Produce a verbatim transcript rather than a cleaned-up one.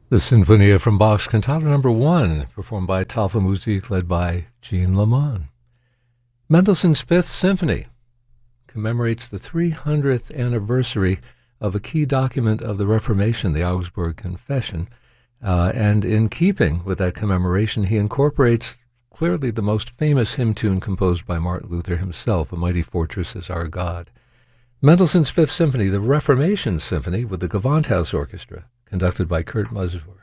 The Sinfonia from Bach's Cantata Number One, performed by Talfa Musik, led by Jean Lamont. Mendelssohn's Fifth Symphony commemorates the three hundredth anniversary of a key document of the Reformation, the Augsburg Confession, uh, and in keeping with that commemoration, he incorporates clearly the most famous hymn tune composed by Martin Luther himself, "A Mighty Fortress is Our God." Mendelssohn's Fifth Symphony, the Reformation Symphony with the Gewandhaus Orchestra, conducted by Kurt Masur.